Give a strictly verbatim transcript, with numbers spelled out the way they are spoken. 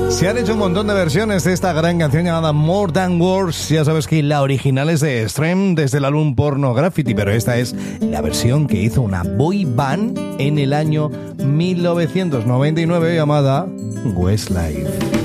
Se han hecho un montón de versiones de esta gran canción llamada More Than Words. Ya sabes que la original es de Extreme desde el álbum Pornography, pero esta es la versión que hizo una boy band en el año mil novecientos noventa y nueve llamada Westlife.